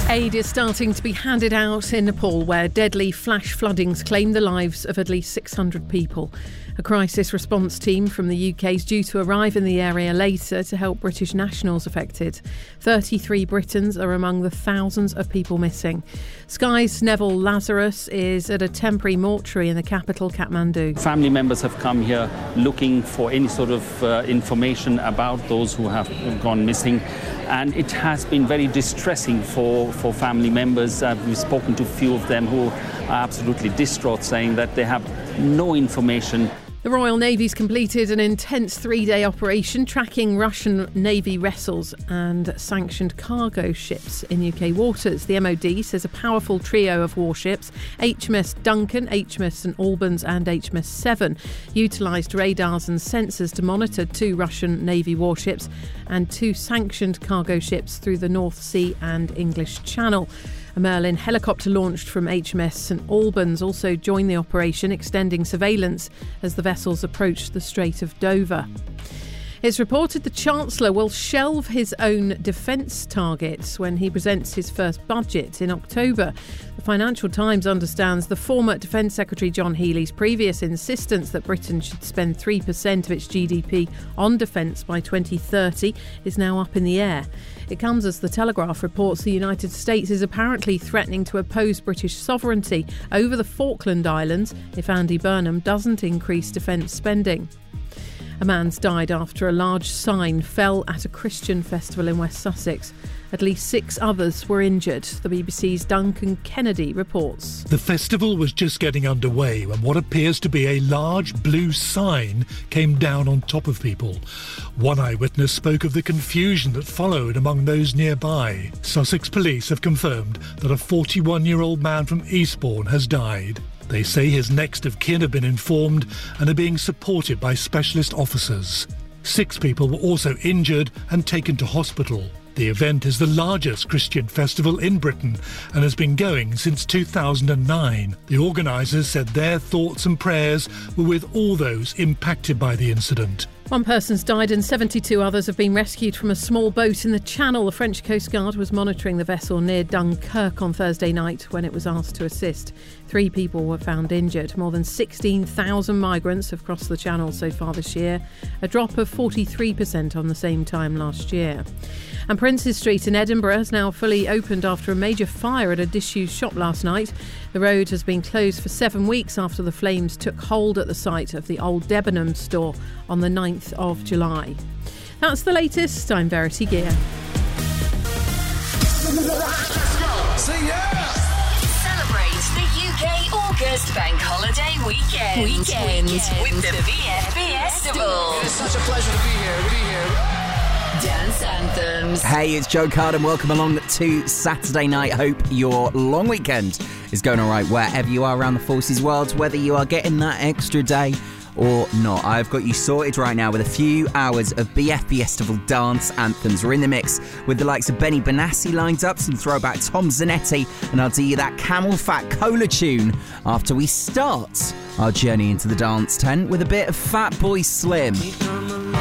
Aid is starting to be handed out in Nepal, where deadly flash floodings claim the lives of at least 600 people. A crisis response team from the UK is due to arrive in the area later to help British nationals affected. 33 Britons are among the thousands of people missing. Sky's Neville Lazarus is at a temporary mortuary in the capital, Kathmandu. Family members have come here looking for any sort of information about those who have gone missing. And it has been very distressing for family members. We've spoken to a few of them who are absolutely distraught, saying that they have no information. The Royal Navy's completed an intense 3-day operation tracking Russian Navy vessels and sanctioned cargo ships in UK waters. The MOD says a powerful trio of warships, HMS Duncan, HMS St Albans and HMS Seven, utilised radars and sensors to monitor 2 Russian Navy warships and 2 sanctioned cargo ships through the North Sea and English Channel. A Merlin helicopter launched from HMS St Albans also joined the operation, extending surveillance as the vessels approached the Strait of Dover. It's reported the Chancellor will shelve his own defence targets when he presents his first budget in October. The Financial Times understands the former Defence Secretary John Healey's previous insistence that Britain should spend 3% of its GDP on defence by 2030 is now up in the air. It comes as The Telegraph reports the United States is apparently threatening to oppose British sovereignty over the Falkland Islands if Andy Burnham doesn't increase defence spending. A man's died after a large sign fell at a Christian festival in West Sussex. At least 6 others were injured, the BBC's Duncan Kennedy reports. The festival was just getting underway when what appears to be a large blue sign came down on top of people. One eyewitness spoke of the confusion that followed among those nearby. Sussex police have confirmed that a 41-year-old man from Eastbourne has died. They say his next of kin have been informed and are being supported by specialist officers. 6 people were also injured and taken to hospital. The event is the largest Christian festival in Britain and has been going since 2009. The organisers said their thoughts and prayers were with all those impacted by the incident. 1 person's died and 72 others have been rescued from a small boat in the Channel. The French Coast Guard was monitoring the vessel near Dunkirk on Thursday night when it was asked to assist. 3 people were found injured. More than 16,000 migrants have crossed the Channel so far this year, a drop of 43% on the same time last year. And Princes Street in Edinburgh is now fully opened after a major fire at a disused shop last night. The road has been closed for 7 weeks after the flames took hold at the site of the old Debenhams store on the 9th of July. That's the latest. I'm Verity Gear. Celebrate the UK August Bank Holiday weekend with the BF Festival. It's such a pleasure to be here. Dance anthems. Hey, it's Joe Card and welcome along to Saturday night. Hope your long weekend is going all right wherever you are around the Forces world, whether you are getting that extra day or not. I've got you sorted right now with a few hours of BF Festival dance anthems. We're in the mix with the likes of Benny Benassi lined up, some throwback Tom Zanetti, and I'll do you that Camel Fat Cola tune after we start our journey into the dance tent with a bit of Fatboy Slim.